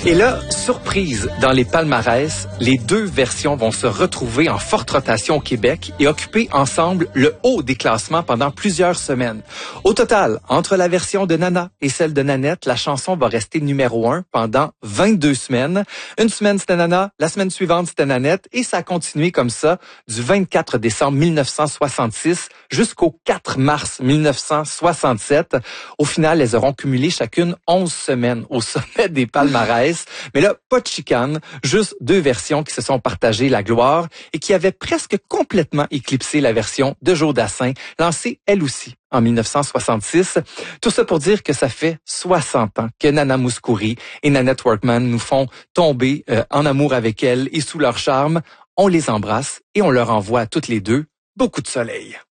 Et là, surprise, dans les palmarès, les deux versions vont se retrouver en forte rotation au Québec et occuper ensemble le haut des classements pendant plusieurs semaines. Au total, entre la version de Nana et celle de Nanette, la chanson va rester numéro 1 pendant 22 semaines. Une semaine, c'était Nana, la semaine suivante, c'était Nanette, et ça a continué comme ça du 24 décembre 1966 jusqu'au 4 mars 1967. Au final, elles auront cumulé chacune 11 semaines au sommet des palmarès. Mais là, pas de chicane, juste deux versions qui se sont partagées la gloire et qui avaient presque complètement éclipsé la version de Joe Dassin, lancée elle aussi en 1966. Tout ça pour dire que ça fait 60 ans que Nana Mouskouri et Nanette Workman nous font tomber en amour avec elles et sous leur charme. On les embrasse et on leur envoie à toutes les deux beaucoup de soleil.